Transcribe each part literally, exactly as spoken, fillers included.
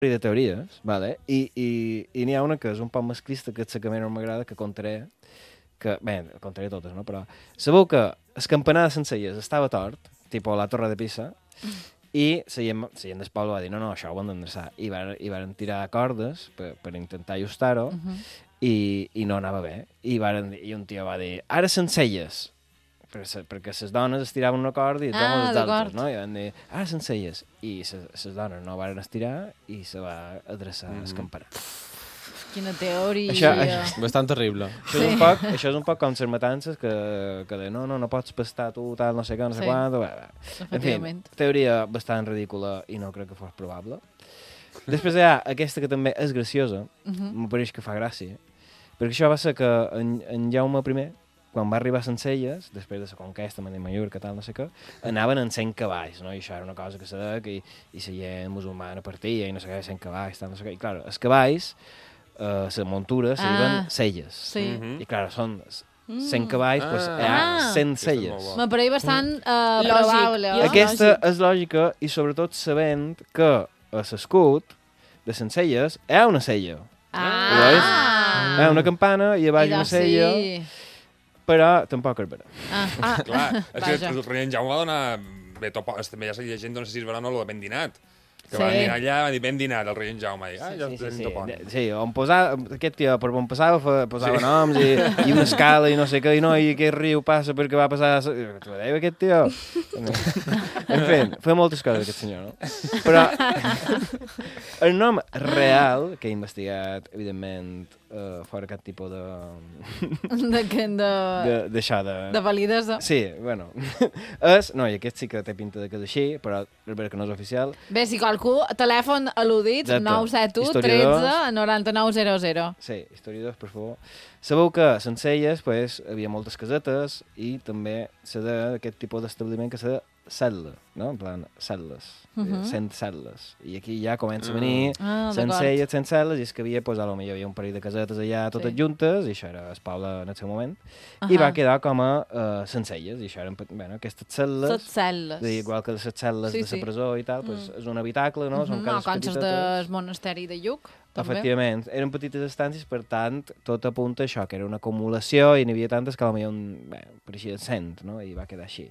de teories, vale? I, i, i n'hi ha una que és un poc masclista, que és la que menys m'agrada, que contaré, que, bé, contaré totes, no? Però sabeu que el campanar de Sencelles estava tort, tipus la Torre de Pisa, i la gent, la gent del poble va dir, no, no, això ho hem d'endreçar. I, van, I van tirar cordes per, per intentar ajustar-ho, uh -huh. i, i no anava bé. I, varen, I un tio va dir, ara Sencelles, perquè, perquè les dones estiraven una corda i tothom ah, els altres, no? I van dir, ara Sencelles. I les dones no van estirar i se va adreçar mm. el campanar. Quina teoria. Això, això, bastant terrible. Això, sí. és un poc, això és un poc com les matances que, que de no, no, no pots pastar tu, tal, no sé què, no sé sí. quant. En fi, teoria bastant ridícula i no crec que fos probable. Després hi ha aquesta que també és graciosa, uh -huh. m'apareix que fa gràcia, perquè això va ser que en, en Jaume primer, quan va arribar a Sencelles, després de la conquesta, de Mallorca, tal, no sé què, anaven en cent cavalls, no? I això era una cosa que se deia, i, i la gent musulmana partia, i no sé què, cent cavalls, tal, no sé què. I, clar, els cavalls, eh, la muntura, se diuen ah, selles. Sí. Uh -huh. I, clar, són cent cavalls, ah, pues, hi ha cent selles. M'apareix bastant uh, probable. Aquesta és lògica, i sobretot sabent que a l'escut de Sencelles hi ha una sella. Ah! Hi ha una campana i a baix una sella. Sí. Però tampoc és vera. Ah, ah. Clar, és que el rei en Jaume va donar... Bé, top, també ja s'hi gent, no sé si es verà o no, el ben dinat. Que sí. Va venir allà, va dir, ben dinat, el rei en Jaume. I, ah, ja sí, sí, sí. sí, on posava, aquest tio, per on passava, posava sí. noms i, i una escala i no sé què, i no, i aquest riu passa perquè va passar... T'ho deia aquest tio? En fi, feia moltes coses aquest senyor, no? Però el nom real, que he investigat, evidentment, Uh, fora cap tipus de... de què? De... D'això, de... De validesa. Sí, bueno. és... No, i aquest sí que té pinta de que és així, però és vera que no és oficial. Bé, si qualcú... Telèfon al·ludit, nou set u tretze noranta nou zero zero. Sí, historiadors, per favor. Sabeu que a Sencelles, pues, hi havia moltes casetes i també se de aquest tipus d'establiment que se de cel·la, no? En plan, cel·les. Uh -huh. Cent cel·les. I aquí ja comença a venir ah, Sencelles, cent cel·les, i és que havia, pues, a lo millor hi havia un parell de casetes allà totes sí. juntes, i això era el poble en el seu moment, uh -huh. i va quedar com a uh, Sencelles, i això eren, bueno, aquestes cel·les, Tot cel·les. igual que les cel·les sí, de la presó i tal, pues, mm. és un habitacle, no? Uh -huh. Són cases no, petites. Del monasteri de Lluc. També. Efectivament, eren petites estàncies, per tant, tot apunta a això, que era una acumulació i n'hi havia tantes que potser bé, pareixia cent, no? I va quedar així.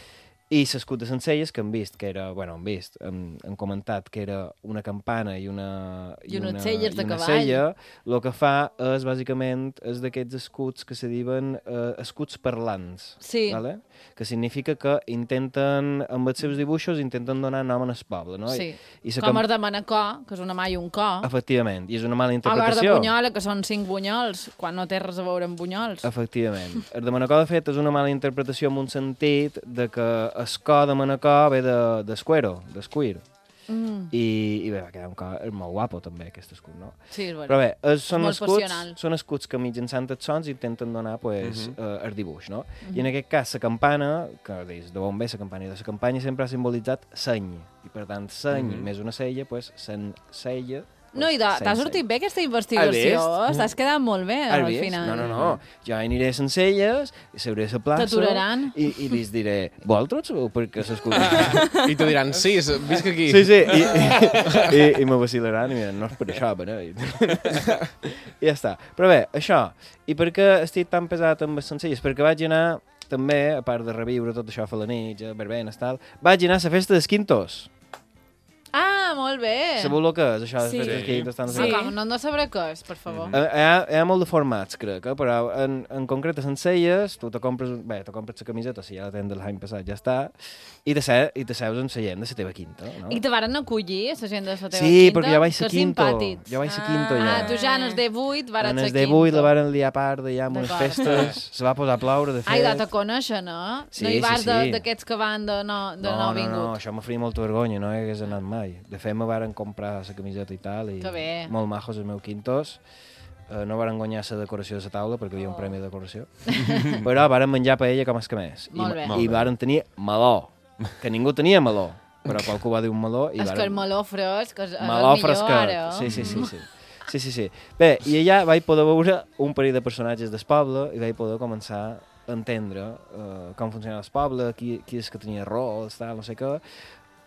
I l'escut de Sencelles, que han vist que era, bueno, han vist, han, han comentat que era una campana i una, i una, celles de una cavall. sella, el que fa és, bàsicament, és d'aquests escuts que se diuen eh, escuts parlants, sí. ¿vale? Que significa que intenten, amb els seus dibuixos, intenten donar nom al poble, no? Sí, I, i com el de Manacor, que és una mà i un cor. Efectivament, i és una mala o interpretació. el de Bunyola, que són cinc bunyols, quan no té res a veure amb bunyols. Efectivament. El de Manacor, de fet, és una mala interpretació en un sentit de que el cor de Manacor ve de, d'escuero, d'escuir. Mm. I, i bé, va quedar un cor molt guapo també, aquest escut, no? Sí, és bueno. Però bé, es, són, és escuts, són escuts que mitjançant els sons intenten donar, pues, mm -hmm. uh, el dibuix, no? Mm -hmm. I en aquest cas, la campana, que dius, de on ve la campana? I de la campanya sempre ha simbolitzat seny. I per tant, seny mm -hmm. més una sella, pues, sen sella. No, i t'ha sortit bé aquesta investigació. Estàs quedant molt bé, al final. No, no, no. Jo aniré a Sencelles, seuré a la plaça... T'aturaran. I, i li diré, vosaltres o perquè s'escolta? Ah, I te diran, sí, visc aquí. Sí, sí. I, i, i, i me vacilaran i miren, no és per això, però... I ja està. Però bé, això. I per què estic tan pesat amb les Sencelles? Perquè vaig anar, també, a part de reviure tot això a la nit, verbenes, tal, vaig anar a la festa dels Quintos. Ah, molt bé. Sabeu el que és, això? Sí. De sí. Estan sí. No, no, no sabré què és, per favor. Mm -hmm. hi, ha, hi ha molt de formats, crec, eh? Però en, en concret a Sencelles, tu te compres, bé, te compres la camiseta, si ja la tens de l'any passat, ja està, i te, se, i te seus en la gent de la teva quinta, no? I te varen acollir, la gent de la teva sí, quinta? Sí, perquè jo vaig ser quinto. Jo vaig ser ah, quinto, ja. Ah, tu ja en el D vuit vares ser quinto. En el D vuit la varen liar part d'allà amb unes festes, se va posar a ploure, de fet. Ai, de conèixer, no? Sí, no hi vas sí, sí. d'aquests que van de no, de no, no no vingut. No, no, això m'ha faria molta vergonya, no hagués anat mai. De fet, me varen comprar la camiseta i tal, i molt majos els meus quintos. Uh, no varen guanyar la decoració de la taula perquè hi havia un premi de decoració, però varen menjar paella com els que més. Molt bé. I, i varen tenir meló, que ningú tenia meló, però qualcú va dir un meló. I és varen... que el meló fresc és meló el millor ara. Sí, sí, sí, sí. Sí, sí, sí. Bé, i allà vaig poder veure un parell de personatges del poble i vaig poder començar a entendre uh, com funcionava el poble, qui, qui és que tenia rols, tal, no sé què.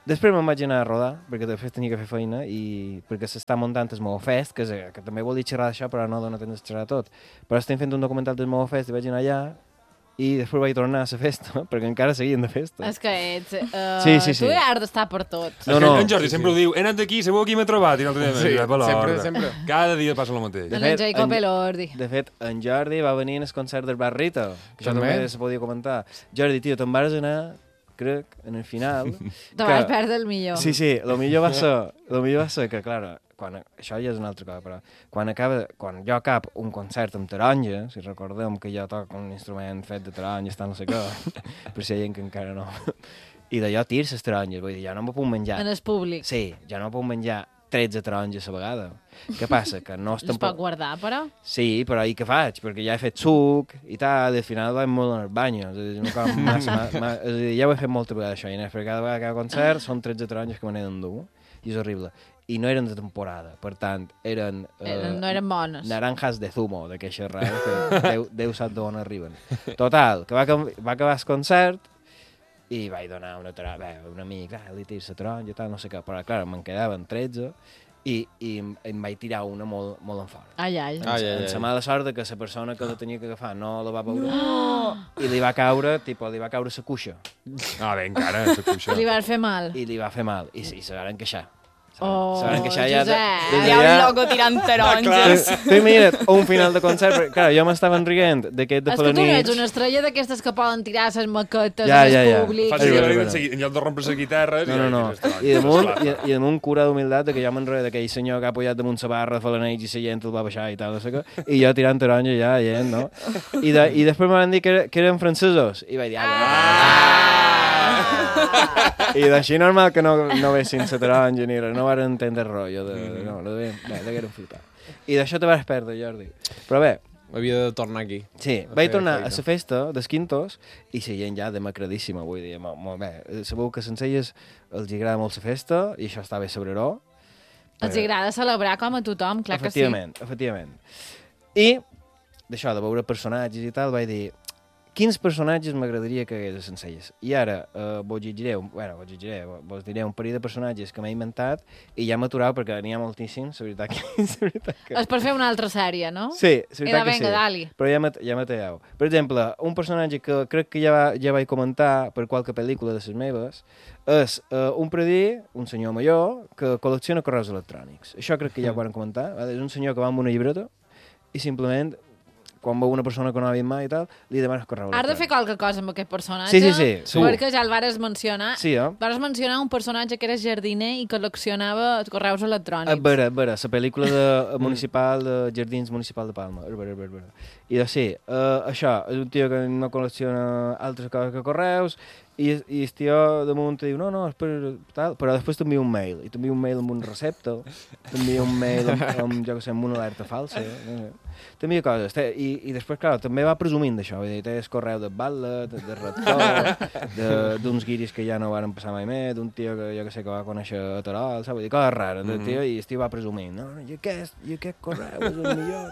Després me'n vaig anar a rodar, perquè de fet tenia que fer feina, i perquè s'està muntant el Movofest, que, és, que també vol dir xerrar d'això, però no dona temps de xerrar tot. Però estem fent un documental del Movofest i vaig anar allà, i després vaig tornar a la festa, perquè encara seguien de festa. És que ets... Uh, sí, sí, sí. Tu has d'estar per tot. No, no. En Jordi sempre ho diu, he anat d'aquí, segur qui m'he trobat, i no el sí, sempre, sempre. Cada dia passa el mateix. En el Jacob Elordi. De fet, en Jordi va venir en el concert del Bar Rita, que això també se podia comentar. Jordi, tio, te'n vas anar, crec, en el final... Te que... vas perdre el millor. Sí, sí, el millor va ser, el millor va ser que, clar, quan, això ja és una altra cosa, però quan, acaba, quan jo cap un concert amb taronja, si recordem que jo toco un instrument fet de taronja, està no sé què, per si hi ha gent que encara no, i d'allò tir les taronges, vull dir, ja no me puc menjar... En el públic. Sí, ja no me puc menjar tretze taronges a vegada. Què passa? Que no es pot guardar, però? Sí, però i què faig? Perquè ja he fet suc i tal, i al final vaig molt en el banyo. És a dir, no com massa, ma, ma, és a dir, ja ho he fet molta vegada, això, Inés, perquè cada vegada que hi ha concert són tretze taronges que me n'he d'endur, i és horrible. I no eren de temporada, per tant, eren... Eh, no eren bones. Naranjas de zumo, d'aquestes rares, que Déu, Déu sap d'on arriben. Total, que va, va acabar el concert, i vaig donar una taronja, bé, un amic, ah, li tires la taronja, tal, no sé què, però clar, me'n quedaven tretze, i, i em vaig tirar una molt, molt en fora. Ai, ai. En, ai, ai, en la mala sort que la persona que la tenia que agafar no la va veure, no! I li va caure, tipo, li va caure la cuixa. Ah, bé, encara, la cuixa. I li va fer mal. I li va fer mal, i, i se van queixar. Oh, Josep! Ja de, de Hi ha un loco tirant taronges. Ah, tu imagina't, un final de concert, perquè, clar, jo m'estaven rient d'aquest de Felanitx. És que tu no ets una estrella d'aquestes que poden tirar les maquetes ja, ja, ja. públic. Fas que en lloc de rompre les guitarres... No, no, no. I damunt, i, i damunt cura d'humilitat que jo m'enrere d'aquell senyor que ha pujat damunt la barra de Felanitx i la gent el va baixar i tal, no sé què, i jo tirant taronja ja, gent, no? I, de, i després me van dir que, que eren francesos, i vaig dir... Ah! I d'així normal que no, no vessin la taronja ni res, no van entendre el rotllo de... No, no de, de, de que eren flipar. I d'això te vas perdre, Jordi. Però bé... Havia de tornar aquí. Sí, vaig tornar a la festa dels Quintos i la gent ja demacradíssima, vull dir, molt, molt bé. Segur que sencelles els agrada molt la festa i això està bé saber-ho. Els agrada celebrar com a tothom, clar que sí. Efectivament, efectivament. I d'això, de veure personatges i tal, vaig dir... Quins personatges m'agradaria que hagués a Sencelles? I ara eh, vos llegiré, bueno, vos llegiré, vos diré un parell de personatges que m'he inventat i ja m'he aturat perquè n'hi ha moltíssims, la veritat que... la veritat que... És per fer una altra sèrie, no? Sí, la veritat Era, que venga, sí. dali. Però ja m'he ja talleu. Per exemple, un personatge que crec que ja, ja vaig comentar per qualque pel·lícula de les meves és uh, un predí, un senyor major, que col·lecciona correus electrònics. Això crec que ja ho van comentar. És un senyor que va amb una llibreta i simplement... quan veu una persona que no ha vist mai i tal, li demanes correu electrònic. Has de fer qualque cosa amb aquest personatge. Sí, sí, sí. Segur. Perquè ja el vares mencionar. Sí, eh? Vares mencionar un personatge que era jardiner i col·leccionava correus electrònics. A veure, a veure, la pel·lícula de, municipal de Jardins Municipal de Palma. A veure, a veure, a veure. I doncs sí, uh, això, és un tio que no col·lecciona altres coses que correus, i, i el tio damunt te diu, no, no, espera, tal, però després t'envia un mail, i t'envia un mail amb un recepte, t'envia un mail amb, amb, jo què sé, amb una alerta falsa, no sé. T'envia coses, té, i, i després, clar, també va presumint d'això, vull dir, té el correu de Batlet, de Rector, d'uns guiris que ja no van passar mai més, d'un tio que jo que sé que va conèixer a Terol, saps? Vull dir, coses rares, mm -hmm. tio, i el tio va presumint, no, i aquest, i aquest correu és el millor,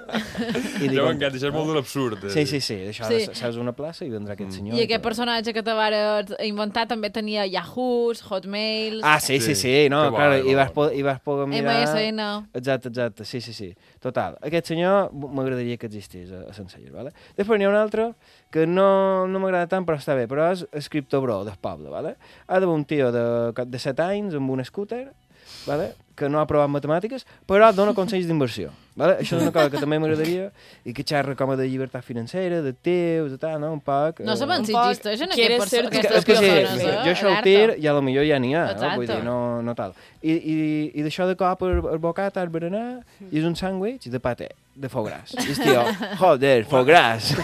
I jo m'encanta, això és molt de l'absurd. Eh? Sí, sí, sí, d'això sí. Saps una plaça i vendrà aquest senyor. I aquest personatge que te vares inventar també tenia Yahoos, Hotmails... Ah, sí, sí, sí, no, que clar, i vas, i vas poder mirar... M S N. Exacte, exacte, sí, sí, sí. Total, aquest senyor m'agradaria que existís a, a Sencelles, ¿vale? Després n'hi ha un altre que no, no m'agrada tant, però està bé, però és escriptor bro del poble, ¿vale? Ha d'haver un tio de, de set anys amb un scooter, ¿vale? Que no ha provat matemàtiques, però dona consells d'inversió. Vale? Això és una cosa que també m'agradaria i que xerra com a de llibertat financera, de teus, de tal, no? Un poc... No sabem si existeixen aquestes persones. És que sí, jo això el tir i a lo millor ja n'hi ha, no? Vull dir, no, no tal. I, i, i d'això de cop el, el bocat al berenar i és un sàndwich de paté, de foie gras. I el tio, joder, foie gras.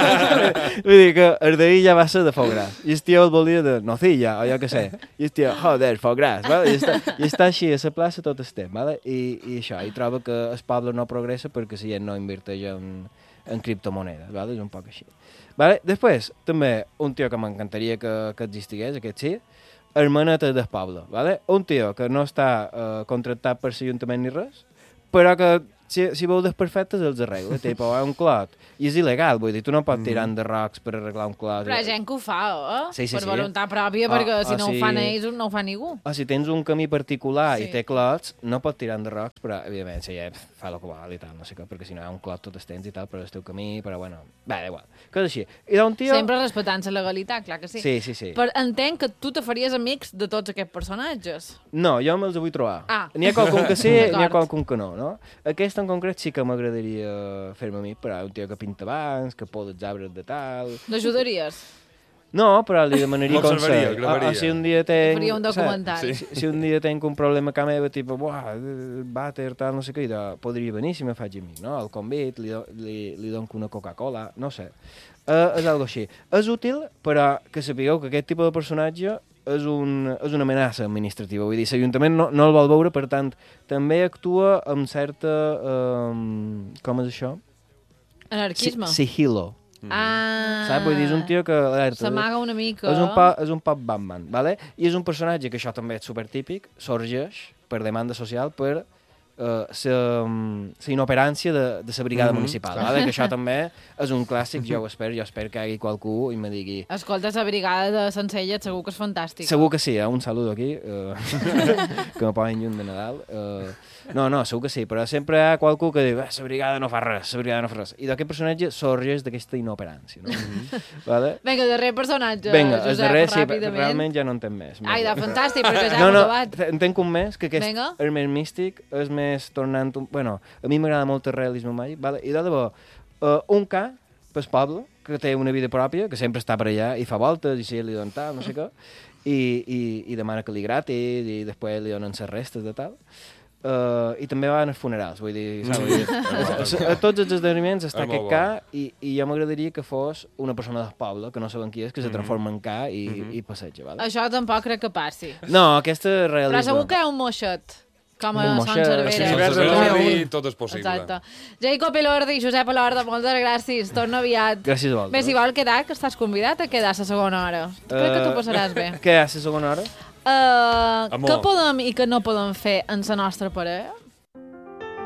Vull dir que el d'ahir ja va ser de foie gras. I el tio el volia de nocilla, o jo què sé. I el tio, joder, foie gras. Vale? I, està, I està així a la plaça tot el temps, vale? I, i això, i troba que el poble no progressa perquè la gent no inverteix en, en criptomonedes, vale? És un poc així. Vale? Després, també, un tio que m'encantaria que, que existigués, aquest sí, el maneta del poble, vale? Un tio que no està uh, contractat per l'Ajuntament ni res, però que si, si veu desperfectes els arregla, tipo, és un clot. I és il·legal, vull dir, tu no pots tirar mm. de rocs per arreglar un clot. Però hi ha gent que ho fa, eh? Sí, sí, per sí. voluntat pròpia, o, perquè si o no si... ho fan ells, no ho fa ningú. O si tens un camí particular sí. i té clots, no pots tirar de rocs, però, evidentment, si ja fa el que vol i tal, no sé què, perquè si no hi ha un clot tot estens i tal, però és el teu camí, però bueno, va, da igual. Cosa així. I d'un tio... Sempre respectant la legalitat, clar que sí. Sí, sí, sí. Però entenc que tu te faries amics de tots aquests personatges. No, jo me'ls vull trobar. Ah. N'hi ha qualcun que sí, n'hi ha qualcun que no, no? Aquest en concret sí que m'agradaria fer-me amic, però un tio que pinta bancs, que posa els arbres de tal... L'ajudaries? No, però li demanaria consell. O, o si un dia tenc... Faria un documentari. Sí. Si, si un dia tenc un problema a casa meva, tipus, buah, vàter, tal, no sé què, podria venir si me faig amic, no? El convit, li, li, li dono una Coca-Cola, no sé. Uh, és algo així. És útil, però que sapigueu que aquest tipus de personatge és, un, és una amenaça administrativa. Vull dir, l'Ajuntament no, no el vol veure, per tant, també actua amb certa... Um, com és això? Anarquisme. Si, sigilo. Ah. Saps? Vull dir, és un tio que... S'amaga una mica. És un, pa, és un pop Batman, ¿vale? I és un personatge que això també és supertípic, sorgeix per demanda social per uh, la inoperància de, de la brigada mm -hmm, municipal, ¿vale? Que això també és un clàssic, jo ho espero, jo espero que hi hagi qualcú i me digui... Escolta, la brigada de Sencelles segur que és fantàstica. Segur que sí, eh? Un saludo aquí, uh, que me posen lluny de Nadal. Uh, no, no, segur que sí, però sempre hi ha qualcú que diu la brigada no fa res, la brigada no fa res. I d'aquest personatge sorgeix d'aquesta inoperància, no? Mm -hmm. ¿Vale? Vinga, darrer personatge, Vinga, Josep, el darrer, ràpidament. Sí, realment ja no entenc més. Ai, de fantàstic, perquè ja no, hem no, acabat. No, entenc un més, que aquest Vinga. és més místic, és més tornant... Un... Bueno, a mi m'agrada molt el realisme màgic, ¿vale? I de debò, uh, un ca pel poble, que té una vida pròpia, que sempre està per allà i fa voltes i si li donen tal, no sé què, i, i, i demana que li gratis i després li donen les restes de tal. Uh, i també van als funerals, vull dir, saps? Vull dir a, a, a tots els esdeveniments està aquest ca i, i jo m'agradaria que fos una persona del poble, que no saben qui és, que se transforma en ca i, mm -hmm. i passeja, ¿vale? Això tampoc crec que passi. No, aquesta és realisme. Però segur que hi ha un moixet, com a un Son Cervera. Sí, Son Cervera, tot és possible. Exacte. Jacob Elordi, Josep Elordi, moltes gràcies, torna aviat. Gràcies a vosaltres. Bé, si vol quedar, que estàs convidat a quedar a la segona hora. Uh, crec que tu passaràs bé. Què, a la segona hora? Uh, què podem i què no podem fer en la nostra parella?